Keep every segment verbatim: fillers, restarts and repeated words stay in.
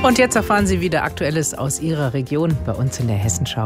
Und jetzt erfahren Sie wieder Aktuelles aus Ihrer Region bei uns in der Hessenschau.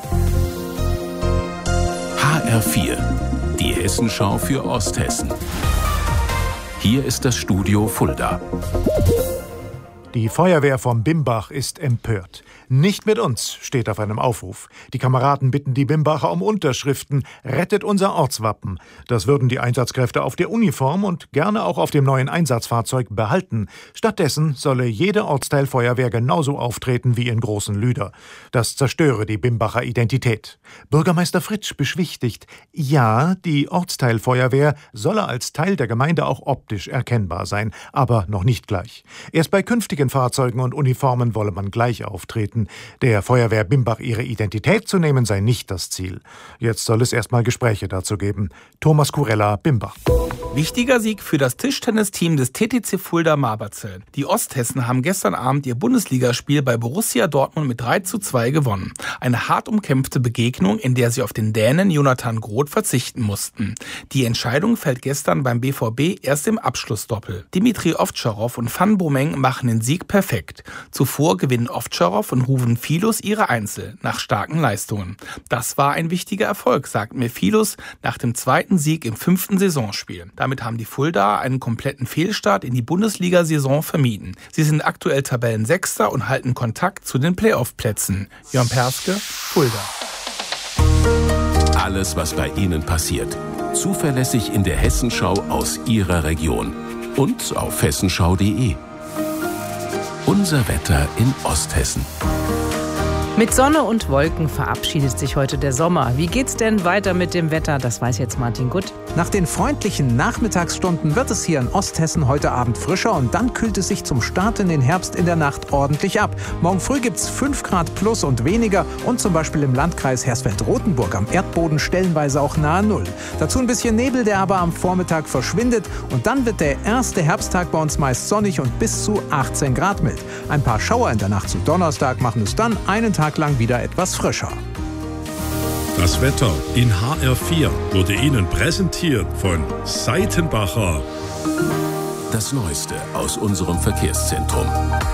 H R vier, die Hessenschau für Osthessen. Hier ist das Studio Fulda. Die Feuerwehr vom Bimbach ist empört. Nicht mit uns, steht auf einem Aufruf. Die Kameraden bitten die Bimbacher um Unterschriften. Rettet unser Ortswappen. Das würden die Einsatzkräfte auf der Uniform und gerne auch auf dem neuen Einsatzfahrzeug behalten. Stattdessen solle jede Ortsteilfeuerwehr genauso auftreten wie in Großen Lüder. Das zerstöre die Bimbacher Identität. Bürgermeister Fritsch beschwichtigt, ja, die Ortsteilfeuerwehr solle als Teil der Gemeinde auch optisch erkennbar sein, aber noch nicht gleich. Erst bei künftigen Fahrzeugen und Uniformen wolle man gleich auftreten. Der Feuerwehr Bimbach ihre Identität zu nehmen, sei nicht das Ziel. Jetzt soll es erstmal Gespräche dazu geben. Thomas Kurella, Bimbach. Wichtiger Sieg für das Tischtennisteam des T T C Fulda Marberzell. Die Osthessen haben gestern Abend ihr Bundesligaspiel bei Borussia Dortmund mit drei zu zwei gewonnen. Eine hart umkämpfte Begegnung, in der sie auf den Dänen Jonathan Groth verzichten mussten. Die Entscheidung fällt gestern beim B V B erst im Abschlussdoppel. Dimitri Ovtcharov und Van Bommeng machen den Sieg perfekt. Zuvor gewinnen Ovtcharov und Ruven Filus ihre Einzel nach starken Leistungen. Das war ein wichtiger Erfolg, sagt mir Filus nach dem zweiten Sieg im fünften Saisonspiel. Damit haben die Fuldaer einen kompletten Fehlstart in die Bundesliga-Saison vermieden. Sie sind aktuell Tabellensechster und halten Kontakt zu den Playoff-Plätzen. Jörn Perske, Fulda. Alles, was bei Ihnen passiert. Zuverlässig in der Hessenschau aus Ihrer Region. Und auf hessenschau punkt de. Unser Wetter in Osthessen. Mit Sonne und Wolken verabschiedet sich heute der Sommer. Wie geht's denn weiter mit dem Wetter? Das weiß jetzt Martin Gutt. Nach den freundlichen Nachmittagsstunden wird es hier in Osthessen heute Abend frischer und dann kühlt es sich zum Start in den Herbst in der Nacht ordentlich ab. Morgen früh gibt's fünf Grad plus und weniger und zum Beispiel im Landkreis Hersfeld-Rotenburg am Erdboden stellenweise auch nahe Null. Dazu ein bisschen Nebel, der aber am Vormittag verschwindet und dann wird der erste Herbsttag bei uns meist sonnig und bis zu achtzehn Grad mild. Ein paar Schauer in der Nacht zu Donnerstag machen es dann einen Tag lang wieder etwas frischer. Das Wetter in H R vier wurde Ihnen präsentiert von Seitenbacher. Das Neueste aus unserem Verkehrszentrum.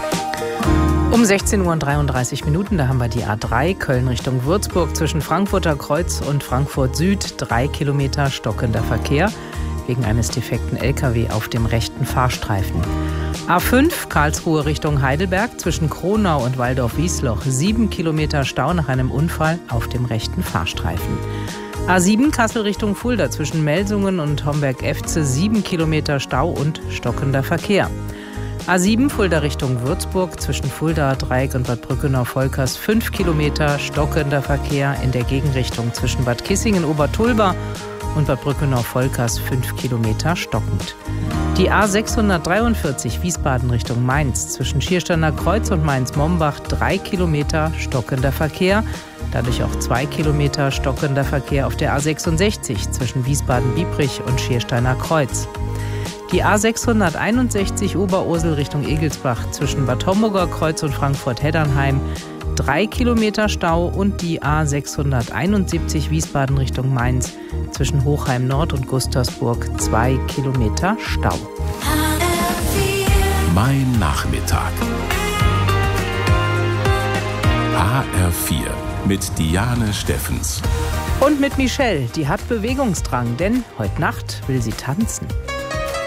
Um sechzehn Uhr und dreiunddreißig Minuten, da haben wir die A drei, Köln Richtung Würzburg, zwischen Frankfurter Kreuz und Frankfurt Süd, drei Kilometer stockender Verkehr wegen eines defekten L K W auf dem rechten Fahrstreifen. A fünf, Karlsruhe Richtung Heidelberg, zwischen Kronau und Waldorf-Wiesloch, sieben Kilometer Stau nach einem Unfall auf dem rechten Fahrstreifen. A sieben, Kassel Richtung Fulda, zwischen Melsungen und Homberg-Efze, sieben Kilometer Stau und stockender Verkehr. A sieben, Fulda Richtung Würzburg, zwischen Fulda Dreieck und Bad Brückenau-Volkers, fünf Kilometer stockender Verkehr in der Gegenrichtung zwischen Bad Kissingen-Obertulba und Bad Brückenau-Volkers, fünf Kilometer stockend. Die A sechshundertdreiundvierzig Wiesbaden Richtung Mainz, zwischen Schiersteiner Kreuz und Mainz-Mombach, drei Kilometer stockender Verkehr. Dadurch auch zwei Kilometer stockender Verkehr auf der A sechsundsechzig zwischen Wiesbaden-Biebrich und Schiersteiner Kreuz. Die A sechshunderteinundsechzig Oberursel Richtung Egelsbach, zwischen Bad Homburger Kreuz und Frankfurt-Heddernheim, drei Kilometer Stau, und die A sechshunderteinundsiebzig Wiesbaden Richtung Mainz, zwischen Hochheim Nord und Gustersburg, zwei Kilometer Stau. Mein Nachmittag. H R vier mit Diane Steffens. Und mit Michelle, die hat Bewegungsdrang, denn heute Nacht will sie tanzen.